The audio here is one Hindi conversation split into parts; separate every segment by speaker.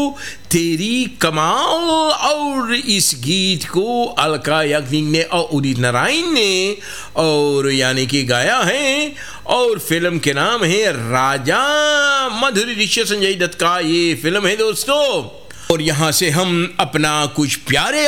Speaker 1: तेरी कमाल। और इस गीत को अलका याग्निक ने और उदित नारायण ने और यानी कि गाया है, और फिल्म के नाम है राजा। माधुरी दीक्षित संजय दत्त का ये फिल्म है दोस्तों। और यहाँ से हम अपना कुछ प्यारे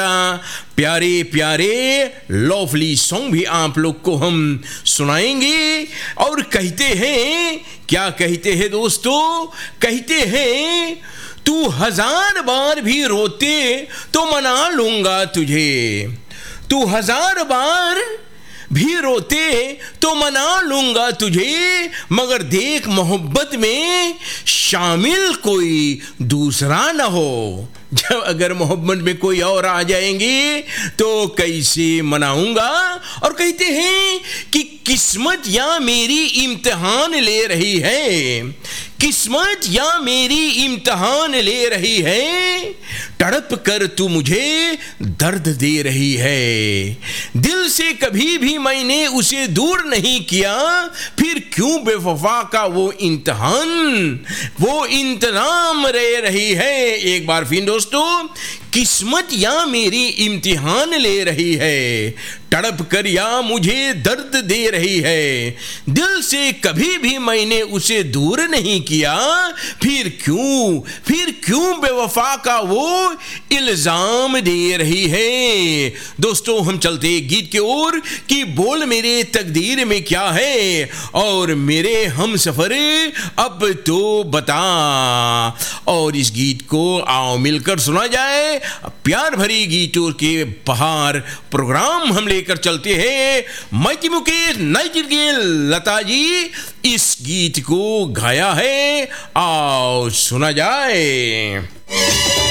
Speaker 1: प्यारे लवली सॉन्ग भी आप लोग को हम सुनाएंगे। और कहते हैं, क्या कहते हैं दोस्तों, कहते हैं तू 1000 बार भी रोते तो मना लूंगा तुझे, तू 1000 बार भी रोते तो मना लूंगा तुझे, मगर देख मोहब्बत में शामिल कोई दूसरा न हो। जब अगर मोहब्बत में कोई और आ जाएंगे तो कैसे मनाऊंगा। और कहते हैं कि किस्मत या मेरी इम्तिहान ले रही है, किस्मत या मेरी इम्तिहान ले रही है, तड़प कर तू मुझे दर्द दे रही है। दिल से कभी भी मैंने उसे दूर नहीं किया, फिर क्यों बेवफा का वो इम्तिहान, वो इंतजाम ले रही है। एक बार फिर दोस्तों, किस्मत या मेरी इम्तिहान ले रही है, तड़प कर या मुझे दर्द दे रही है। दिल से कभी भी मैंने उसे दूर नहीं किया, फिर क्यों बेवफा का वो इल्जाम दे रही है। दोस्तों हम चलते गीत के ओर कि बोल मेरे तकदीर में क्या है, और मेरे हम सफर अब तो बता। और इस गीत को आओ मिलकर सुना जाए। प्यार भरी गीतों के बहार प्रोग्राम हम लेकर चलते हैं। माइकी मुकेश, नाइटिंगेल, लता जी इस गीत को गाया है, आओ सुना जाए।